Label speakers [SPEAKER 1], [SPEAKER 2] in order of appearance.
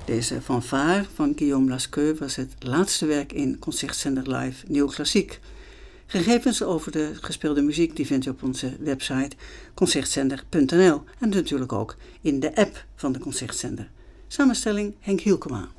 [SPEAKER 1] Deze fanfare van Guillaume Lasqueux was het laatste werk in Concertzender Live Nieuw Klassiek. Gegevens over de gespeelde muziek die vindt u op onze website concertzender.nl en natuurlijk ook in de app van de Concertzender. Samenstelling Henk Hielkema.